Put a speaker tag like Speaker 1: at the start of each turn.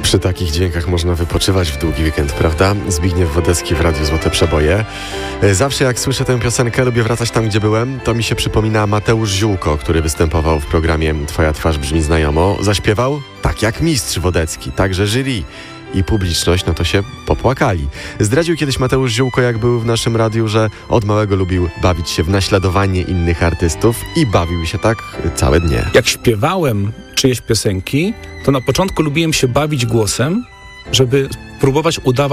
Speaker 1: Przy takich dźwiękach można wypoczywać w długi weekend, prawda? Zbigniew Wodecki w Radiu Złote Przeboje. Zawsze jak słyszę tę piosenkę, lubię wracać tam, gdzie byłem, to mi się przypomina Mateusz Ziółko, który występował w programie Twoja twarz brzmi znajomo. Zaśpiewał tak jak mistrz Wodecki, także jury i publiczność, no to się popłakali. Zdradził kiedyś Mateusz Ziółko, jak był w naszym radiu, że od małego lubił bawić się w naśladowanie innych artystów i bawił się tak całe dnie.
Speaker 2: Jak śpiewałem czyjeś piosenki, to na początku lubiłem się bawić głosem, żeby próbować udawać